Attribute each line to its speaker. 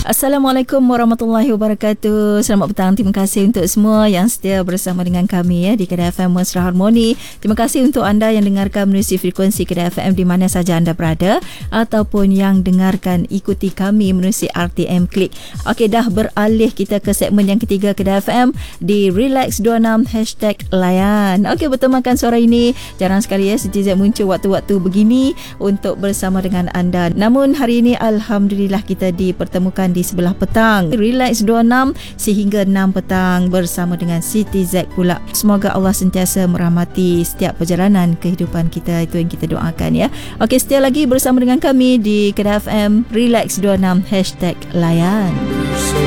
Speaker 1: Assalamualaikum warahmatullahi wabarakatuh. Selamat petang. Terima kasih untuk semua yang setia bersama dengan kami di Kedah FM Mesra Harmoni. Terima kasih untuk anda yang dengarkan menerusi frekuensi Kedah FM di mana saja anda berada, ataupun yang dengarkan ikuti kami menerusi RTM Klik. Okey, dah beralih kita ke segmen yang ketiga Kedah FM di Relax26 #layan. Okey, bertemakan suara ini jarang sekali Siti Z muncul waktu-waktu begini untuk bersama dengan anda. Namun hari ini alhamdulillah kita dipertemukan di sebelah petang. Relax 26 sehingga 6 petang bersama dengan Siti Z pula. Semoga Allah sentiasa merahmati setiap perjalanan kehidupan kita. Itu yang kita doakan ya. Okey, setia lagi bersama dengan kami di Kedah FM Relax 26 #layan.